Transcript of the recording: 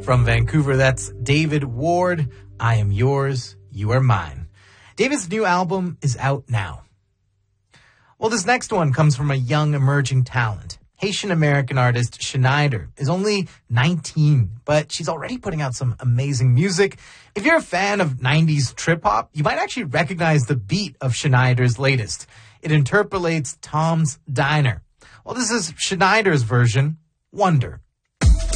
From Vancouver, that's David Ward. I Am Yours, You Are Mine. David's new album is out now. Well, this next one comes from a young emerging talent. Haitian-American artist Schneider is only 19, but she's already putting out some amazing music. If you're a fan of 90s trip-hop, you might actually recognize the beat of Schneider's latest. It interpolates Tom's Diner. Well, this is Schneider's version, Wonder.